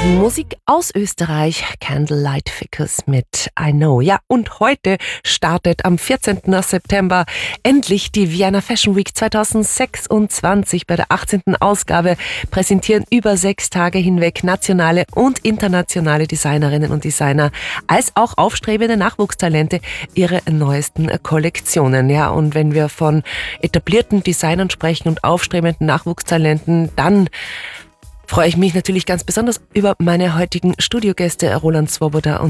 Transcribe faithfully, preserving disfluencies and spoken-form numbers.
Musik aus Österreich, Candlelight Ficus mit I Know. Ja, und heute startet am vierzehnten September endlich die Vienna Fashion Week zweitausendsechsundzwanzig. Bei der achtzehnten Ausgabe präsentieren über sechs Tage hinweg nationale und internationale Designerinnen und Designer als auch aufstrebende Nachwuchstalente ihre neuesten Kollektionen. Ja, und wenn wir von etablierten Designern sprechen und aufstrebenden Nachwuchstalenten, dann freue ich mich natürlich ganz besonders über meine heutigen Studiogäste Roland Swoboda und